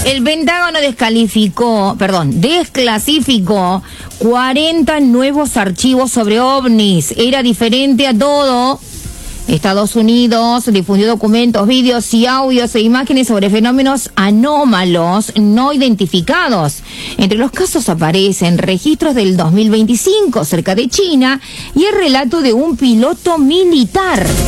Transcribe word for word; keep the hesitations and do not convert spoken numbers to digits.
El Pentágono descalificó, perdón, desclasificó cuarenta nuevos archivos sobre ovnis. Era diferente a todo. Estados Unidos difundió documentos, vídeos y audios e imágenes sobre fenómenos anómalos no identificados. Entre los casos aparecen registros del dos mil veinticinco cerca de China y el relato de un piloto militar.